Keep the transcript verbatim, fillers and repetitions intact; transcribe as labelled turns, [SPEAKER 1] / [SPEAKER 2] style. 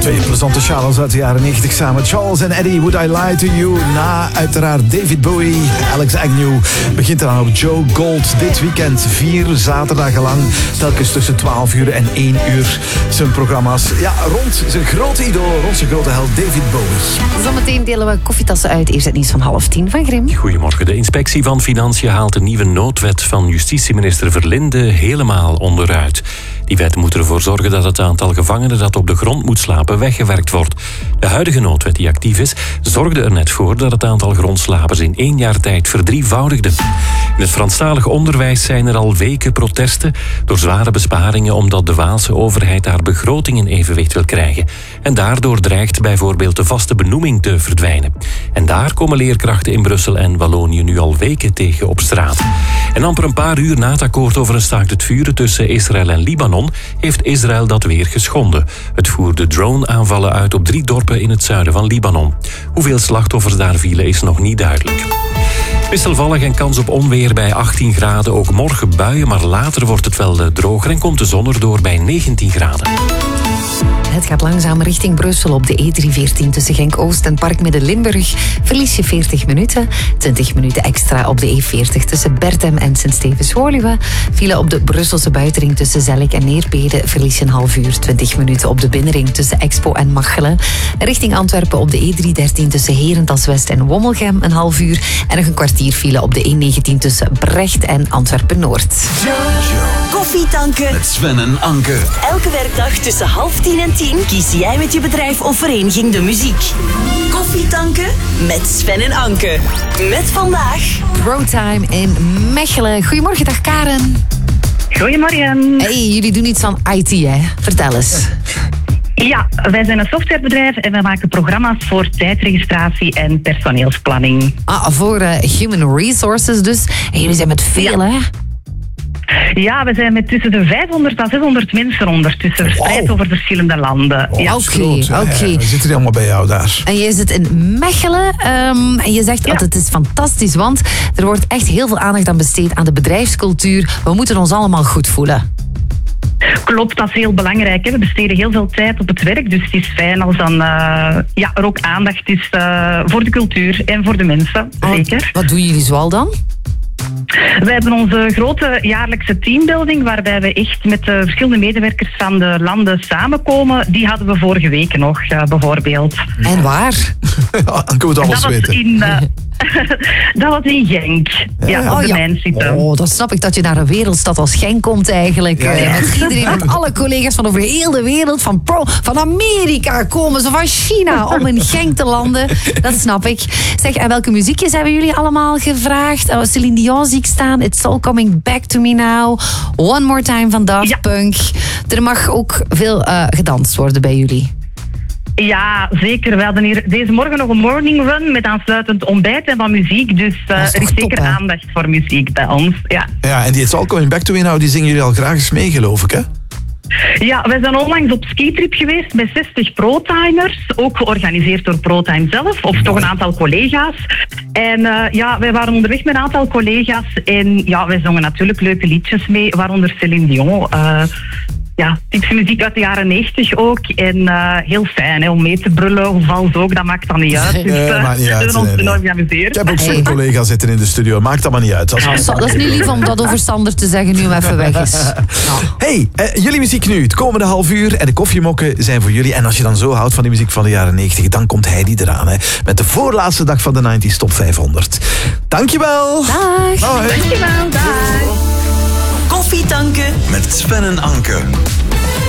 [SPEAKER 1] Twee plezante Charles uit de jaren negentig samen. Charles en Eddie, Would I Lie to You? Na uiteraard David Bowie, Alex Agnew. Begint eraan op Joe Gold. Dit weekend vier zaterdagen lang. Telkens tussen twaalf uur en één uur zijn programma's. Ja, rond zijn grote idool, rond zijn grote held David Bowie.
[SPEAKER 2] Zometeen delen we koffietassen uit. Eerst het nieuws van half tien van Grim.
[SPEAKER 3] Goedemorgen. De inspectie van Financiën haalt de nieuwe noodwet van justitieminister Verlinde helemaal onderuit. Die wet moet ervoor zorgen dat het aantal gevangenen dat op de grond moet slapen weggewerkt wordt. De huidige noodwet die actief is, zorgde er net voor dat het aantal grondslapers in één jaar tijd verdrievoudigde. In het Franstalig onderwijs zijn er al weken protesten door zware besparingen omdat de Waalse overheid haar begroting in evenwicht wil krijgen. En daardoor dreigt bijvoorbeeld de vaste benoeming te verdwijnen. En daar komen leerkrachten in Brussel en Wallonië nu al weken tegen op straat. En amper een paar uur na het akkoord over een staakt het vuren tussen Israël en Libanon heeft Israël dat weer geschonden. Het voerde drone-aanvallen uit op drie dorpen in het zuiden van Libanon. Hoeveel slachtoffers daar vielen is nog niet duidelijk. Wisselvallig en kans op onweer bij achttien graden. Ook morgen buien, maar later wordt het wel droger en komt de zon erdoor bij negentien graden.
[SPEAKER 2] Het gaat langzaam richting Brussel op de E drieënveertien tussen Genk-Oost en Park Midden-Limburg. Verlies je veertig minuten. twintig minuten extra op de E veertig tussen Bertem en Sint-Stevens-Woluwe. File op de Brusselse buitenring tussen Zellik en Neerbede. Verlies je een half uur. twintig minuten op de binnenring tussen Expo en Machelen. Richting Antwerpen op de E driehonderddertien tussen Herentals-West en Wommelgem een half uur. En nog een kwartier file op de E negentien tussen Brecht en Antwerpen-Noord.
[SPEAKER 4] Koffietanken
[SPEAKER 5] met Sven en Anke.
[SPEAKER 4] Elke werkdag tussen half tien en tien kies jij met je bedrijf of vereniging de muziek. Koffietanken met Sven en Anke. Met vandaag
[SPEAKER 2] ProTime in Mechelen. Goedemorgen, dag Karen.
[SPEAKER 6] Goedemorgen.
[SPEAKER 2] Hey, jullie doen iets van I T, hè? Vertel eens.
[SPEAKER 6] Ja, wij zijn een softwarebedrijf en wij maken programma's voor tijdregistratie en personeelsplanning.
[SPEAKER 2] Ah, voor uh, Human Resources dus. En jullie zijn met veel,
[SPEAKER 6] ja.
[SPEAKER 2] hè?
[SPEAKER 6] Ja, we zijn met tussen de vijfhonderd en zeshonderd mensen ondertussen verspreid wow. over verschillende landen.
[SPEAKER 2] Oké,
[SPEAKER 6] ja.
[SPEAKER 2] oké. Okay, okay.
[SPEAKER 1] We zitten allemaal bij jou daar.
[SPEAKER 2] En jij zit in Mechelen um, en je zegt dat ja. het is fantastisch, want er wordt echt heel veel aandacht aan besteed aan de bedrijfscultuur. We moeten ons allemaal goed voelen.
[SPEAKER 6] Klopt, dat is heel belangrijk. Hè. We besteden heel veel tijd op het werk, dus het is fijn als dan, uh, ja, er ook aandacht is uh, voor de cultuur en voor de mensen.
[SPEAKER 2] Oh,
[SPEAKER 6] zeker.
[SPEAKER 2] Wat doen jullie zoal dan?
[SPEAKER 6] Wij hebben onze grote jaarlijkse teambuilding, waarbij we echt met de verschillende medewerkers van de landen samenkomen. Die hadden we vorige week nog, uh, bijvoorbeeld.
[SPEAKER 2] En waar?
[SPEAKER 1] Ja, dan kunnen we het alles
[SPEAKER 6] dat
[SPEAKER 1] weten.
[SPEAKER 6] Was in, uh, dat was in Genk. Ja, ja, op de
[SPEAKER 2] oh, ja.
[SPEAKER 6] mijn zitten.
[SPEAKER 2] Oh, dan snap ik dat je naar een wereldstad als Genk komt eigenlijk. Ja, ja. Met iedereen, met alle collega's van over heel de wereld. Van, pro, van Amerika komen ze, van China, om in Genk te landen. Dat snap ik. Zeg, en welke muziekjes hebben jullie allemaal gevraagd? Oh, Celine Dion zie ik staan. It's All Coming Back to Me Now. One More Time van Daft ja. Punk. Er mag ook veel uh, gedanst worden bij jullie.
[SPEAKER 6] Ja, zeker. We hadden hier deze morgen nog een morning run met aansluitend ontbijt en van muziek. Dus uh, er is top, zeker hè? aandacht voor muziek bij ons. Ja,
[SPEAKER 1] ja en die It's All Coming Back to Me Now, die zingen jullie al graag eens mee, geloof ik, hè?
[SPEAKER 6] Ja, wij zijn onlangs op skitrip geweest met zestig ProTimers. Ook georganiseerd door ProTime zelf, of toch een aantal collega's. En uh, ja, wij waren onderweg met een aantal collega's. En ja, wij zongen natuurlijk leuke liedjes mee, waaronder Céline Dion. Uh, Ja, typische muziek uit de jaren negentig ook. En uh, heel fijn hè, om mee te brullen of vals ook, dat maakt dan niet uit. Dus uh, uh, we hebben ons enorm geamuseerd.
[SPEAKER 1] Ik heb ook zo'n collega zitten in de studio, maakt dat maar niet uit. Dat is,
[SPEAKER 2] dat is nu lief om dat over Sander te zeggen, nu hem even weg is. Ja.
[SPEAKER 1] Hey, uh, jullie muziek nu, het komende half uur en de koffiemokken zijn voor jullie. En als je dan zo houdt van die muziek van de jaren negentig, dan komt Heidi eraan. Hè, met de voorlaatste dag van de negentig Top vijfhonderd. Dankjewel.
[SPEAKER 2] Dag.
[SPEAKER 1] Bye.
[SPEAKER 6] Dankjewel, dag.
[SPEAKER 4] Koffietanken
[SPEAKER 5] met Sven en Anke.